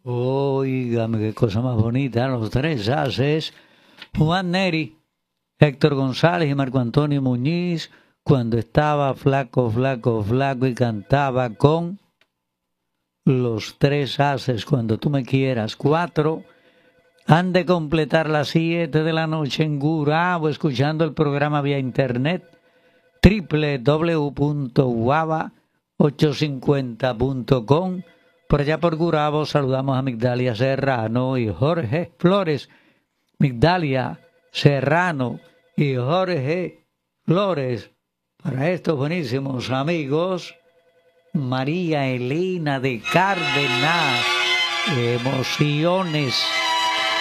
Óigame, qué cosa más bonita. Los tres haces. Juan Neri, Héctor González y Marco Antonio Muñiz, cuando estaba flaco, flaco, flaco y cantaba con los tres haces, cuando tú me quieras. 4. Han de completar las 7 de la noche en Gurabo, escuchando el programa vía internet www.guava850.com. Por allá por Gurabo saludamos a Migdalia Serrano y Jorge Flores. Migdalia Serrano y Jorge Flores. Para estos buenísimos amigos, María Elena de Cárdenas. Emociones.